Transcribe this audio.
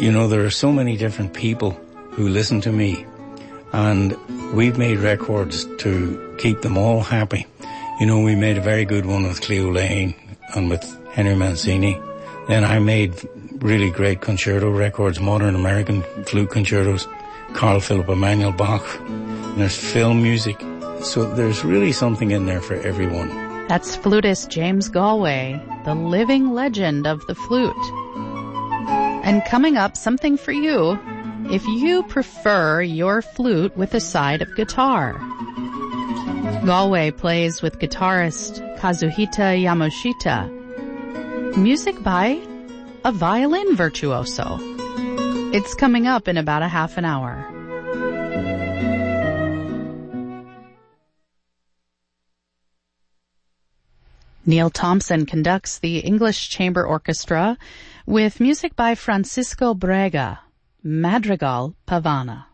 there are so many different people who listen to me, and we've made records to keep them all happy. We made a very good one with Cleo Lane and with Henry Mancini. Then I made really great concerto records, modern American flute concertos, Carl Philipp Emanuel Bach. And there's film music. So there's really something in there for everyone. That's flutist James Galway, the living legend of the flute. And coming up, something for you if you prefer your flute with a side of guitar. Galway plays with guitarist Kazuhita Yamashita. Music by a violin virtuoso. It's coming up in about a half an hour. Neil Thompson conducts the English Chamber Orchestra with music by Francisco Brega, Madrigal Pavana.